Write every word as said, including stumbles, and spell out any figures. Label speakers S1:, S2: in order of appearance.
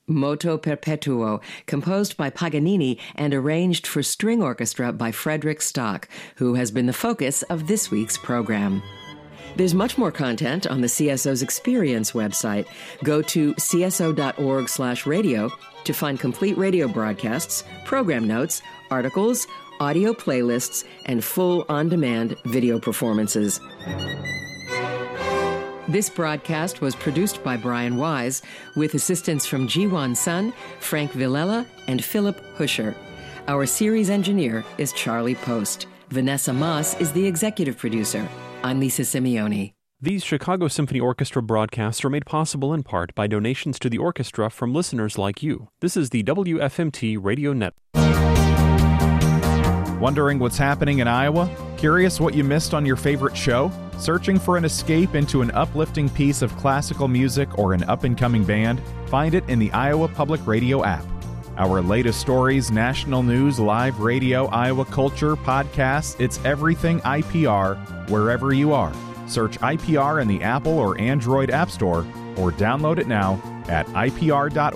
S1: Moto Perpetuo, composed by Paganini and arranged for string orchestra by Frederick Stock, who has been the focus of this week's program. There's much more content on the C S O's Experience website. Go to c s o dot org slash radio to find complete radio broadcasts, program notes, articles, audio playlists, and full on-demand video performances. This broadcast was produced by Brian Wise, with assistance from Jiwon Sun, Frank Villela, and Philip Huscher. Our series engineer is Charlie Post. Vanessa Moss is the executive producer. I'm Lisa Simeone.
S2: These Chicago Symphony Orchestra broadcasts are made possible in part by donations to the orchestra from listeners like you. This is the W F M T Radio Network.
S3: Wondering what's happening in Iowa? Curious what you missed on your favorite show? Searching for an escape into an uplifting piece of classical music or an up-and-coming band? Find it in the Iowa Public Radio app. Our latest stories, national news, live radio, Iowa culture, podcasts, it's everything I P R, wherever you are. Search I P R in the Apple or Android App Store or download it now at I P R dot